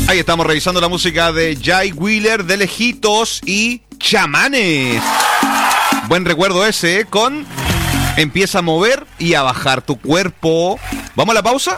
Ahí estamos revisando la música de Jay Wheeler, de Lejitos y Chamanes. Buen recuerdo ese, con Empieza a mover y a bajar tu cuerpo. ¿Vamos a la pausa?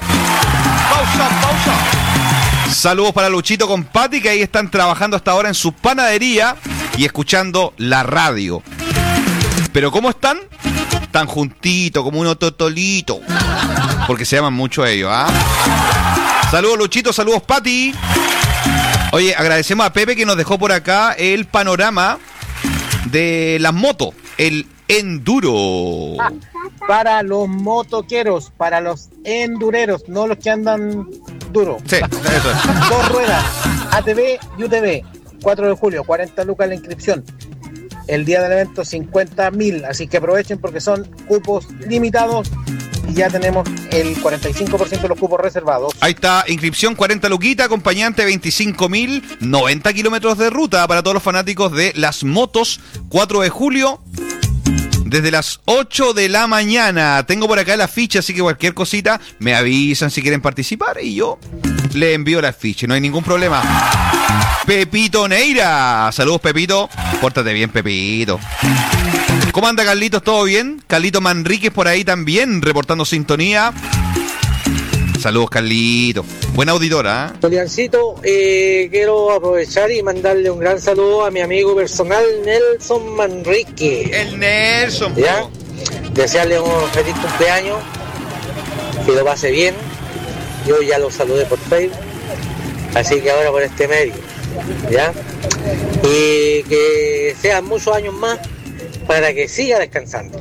Pausa. Saludos para Luchito con Pati, que ahí están trabajando hasta ahora en su panadería y escuchando la radio. Pero ¿cómo están? Tan juntitos, como unos totolitos. Porque se llaman mucho ellos, ¿ah? Saludos Luchito, saludos Pati. Oye, agradecemos a Pepe que nos dejó por acá el panorama de las motos, el enduro. Para los motoqueros, para los endureros, no los que andan duro. Sí, eso es. 2 ruedas, ATV y UTV. 4 de julio, 40 lucas la inscripción. El día del evento 50.000, así que aprovechen porque son cupos limitados y ya tenemos el 45% de los cupos reservados. Ahí está, inscripción 40 luquita, acompañante 25.000, 90 kilómetros de ruta para todos los fanáticos de las motos. 4 de julio, desde las 8 de la mañana. Tengo por acá la ficha, así que cualquier cosita me avisan si quieren participar y yo le envío la ficha, no hay ningún problema. Pepito Neira, saludos Pepito, pórtate bien Pepito. ¿Cómo anda Carlitos? ¿Todo bien? Carlito Manríquez por ahí también, reportando sintonía. Saludos Carlito, buena auditora, ¿eh? Juliancito, quiero aprovechar y mandarle un gran saludo a mi amigo personal Nelson Manrique. El Nelson, ¿ya? Desearle un feliz cumpleaños, que lo pase bien. Yo ya lo saludé por Facebook, así que ahora por este medio, ¿ya? Y que sean muchos años más para que siga descansando.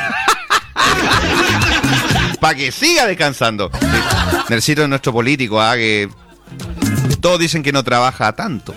Para que siga descansando. Sí. Necesito de nuestro político, que todos dicen que no trabaja tanto.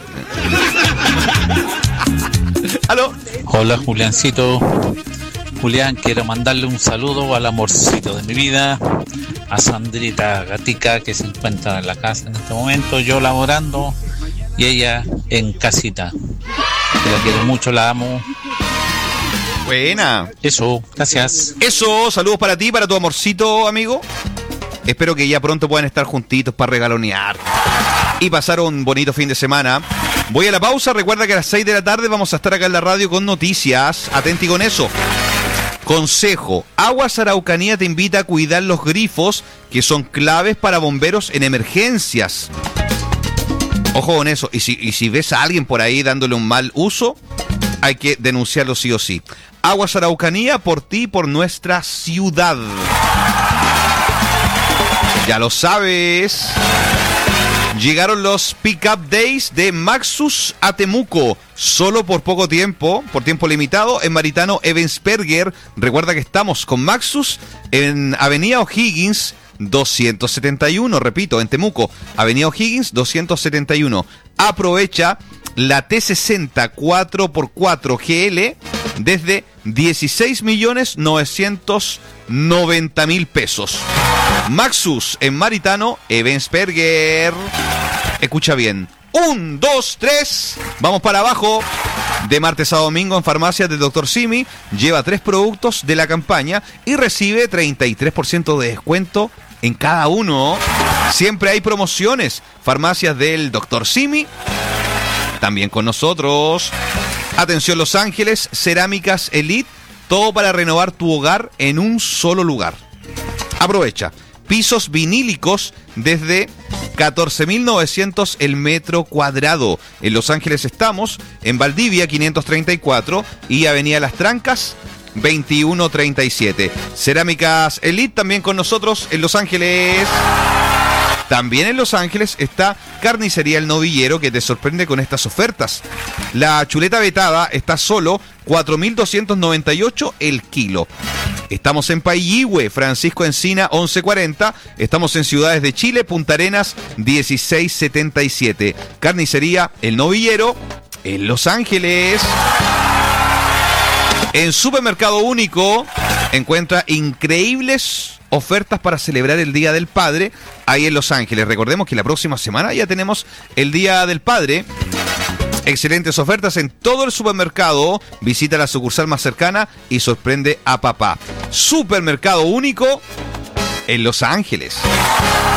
¿Aló? Hola Juliancito. Julián, quiero mandarle un saludo al amorcito de mi vida, a Sandrita Gatica, que se encuentra en la casa en este momento, yo laborando y ella en casita. La quiero mucho, la amo. Buena. Eso, gracias. Eso, saludos para ti, para tu amorcito, amigo. Espero que ya pronto puedan estar juntitos para regalonear y pasar un bonito fin de semana. Voy a la pausa, recuerda que a las 6 de la tarde vamos a estar acá en la radio con noticias. Atenti con eso. Consejo, Aguas Araucanía te invita a cuidar los grifos que son claves para bomberos en emergencias. Ojo con eso, y si ves a alguien por ahí dándole un mal uso, hay que denunciarlo sí o sí. Aguas Araucanía, por ti y por nuestra ciudad. Ya lo sabes. Llegaron los Pick-up Days de Maxus a Temuco, solo por poco tiempo, por tiempo limitado, en Maritano Ebensperger. Recuerda que estamos con Maxus en Avenida O'Higgins 271, repito, en Temuco, Avenida O'Higgins 271. Aprovecha la T60 4x4 GL desde 16.990.000 pesos. Maxus en Maritano Ebensperger. Escucha bien. 1, 2, 3. Vamos para abajo. De martes a domingo en farmacias del Dr. Simi. Lleva 3 productos de la campaña y recibe 33% de descuento en cada uno. Siempre hay promociones. Farmacias del Dr. Simi. También con nosotros. Atención Los Ángeles, Cerámicas Elite. Todo para renovar tu hogar en un solo lugar. Aprovecha. Pisos vinílicos desde 14.900 el metro cuadrado. En Los Ángeles estamos, en Valdivia 534 y Avenida Las Trancas 2137. Cerámicas Elite también con nosotros en Los Ángeles. También en Los Ángeles está Carnicería El Novillero, que te sorprende con estas ofertas. La chuleta vetada está solo 4.298 el kilo. Estamos en Paihihue, Francisco Encina 1140. Estamos en Ciudades de Chile, Punta Arenas 1677. Carnicería El Novillero en Los Ángeles. En Supermercado Único encuentra increíbles ofertas para celebrar el Día del Padre ahí en Los Ángeles. Recordemos que la próxima semana ya tenemos el Día del Padre. Excelentes ofertas en todo el supermercado. Visita la sucursal más cercana y sorprende a papá. Supermercado Único en Los Ángeles.